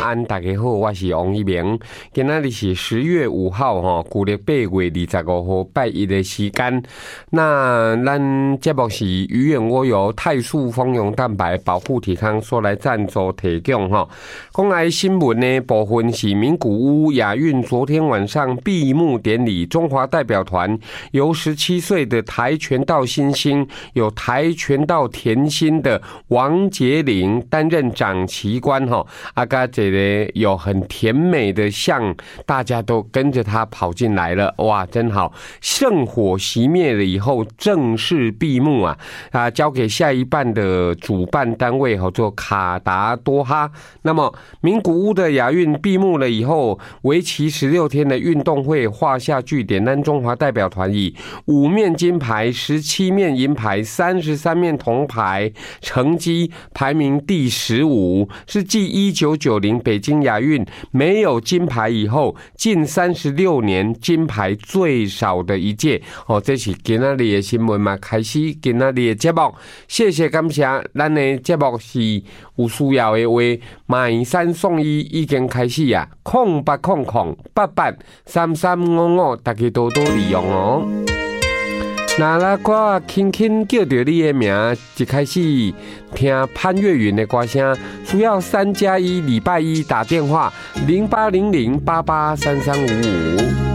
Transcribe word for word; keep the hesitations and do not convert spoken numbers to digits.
安，大家好，我是王一鸣。今仔日是十月五号吼，旧历八月二十五号拜一的时间。那咱节目是鱼眼蜗油肽素蜂蛹蛋白保护体康所来赞助提供吼。讲来新闻的部分是名古屋亚运昨天晚上闭幕典礼，中华代表团由十七岁的跆拳道新星，有跆拳道甜心的王杰玲担任掌旗官哈，啊个这个有很甜美的像，大家都跟着他跑进来了，哇，真好！圣火熄灭了以后，正式闭幕啊啊，交给下一半的主办单位哈，做卡达多哈。那么名古屋的亚运闭幕了以后，为期十六天的运动会画下句点，咱中华代表团以五面金牌、十七面银牌、三十三面铜牌，成绩排名第十五，是继一九九零北京亚运没有金牌以后，近三十六年金牌最少的一届。哦，这是今仔日的新闻嘛，开始今仔日的节目，谢谢感谢，咱的节目是有需要的话，买三送一已经开始啊，空八空空八八三三五五，大家多多利用哦。那啦，我轻轻叫着你的名，一开始听潘越云的歌声，需要三加一，礼拜一打电话零八零零八八三三五五。